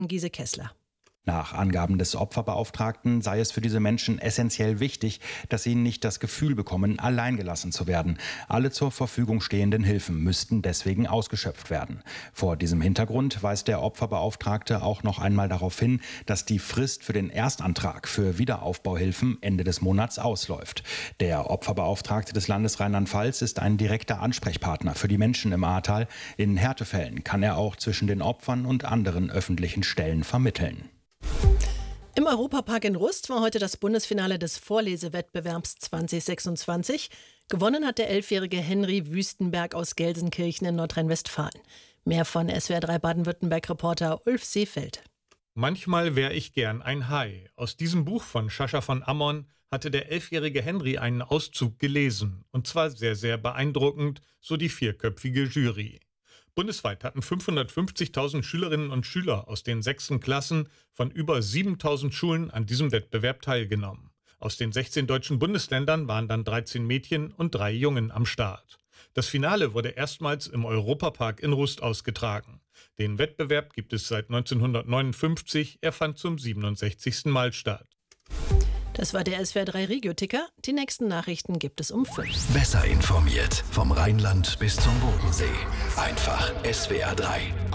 Giese Kessler. Nach Angaben des Opferbeauftragten sei es für diese Menschen essentiell wichtig, dass sie nicht das Gefühl bekommen, alleingelassen zu werden. Alle zur Verfügung stehenden Hilfen müssten deswegen ausgeschöpft werden. Vor diesem Hintergrund weist der Opferbeauftragte auch noch einmal darauf hin, dass die Frist für den Erstantrag für Wiederaufbauhilfen Ende des Monats ausläuft. Der Opferbeauftragte des Landes Rheinland-Pfalz ist ein direkter Ansprechpartner für die Menschen im Ahrtal. In Härtefällen kann er auch zwischen den Opfern und anderen öffentlichen Stellen vermitteln. Im Europapark in Rust war heute das Bundesfinale des Vorlesewettbewerbs 2026. Gewonnen hat der 11-jährige Henry Wüstenberg aus Gelsenkirchen in Nordrhein-Westfalen. Mehr von SWR3 Baden-Württemberg-Reporter Ulf Seefeld. Manchmal wäre ich gern ein Hai. Aus diesem Buch von Sascha von Ammon hatte der 11-jährige Henry einen Auszug gelesen. Und zwar sehr, sehr beeindruckend, so die vierköpfige Jury. Bundesweit hatten 550.000 Schülerinnen und Schüler aus den 6. Klassen von über 7.000 Schulen an diesem Wettbewerb teilgenommen. Aus den 16 deutschen Bundesländern waren dann 13 Mädchen und 3 Jungen am Start. Das Finale wurde erstmals im Europapark in Rust ausgetragen. Den Wettbewerb gibt es seit 1959, er fand zum 67. Mal statt. Das war der SWR3 Regio-Ticker. Die nächsten Nachrichten gibt es um 5. Besser informiert vom Rheinland bis zum Bodensee. Einfach SWR3.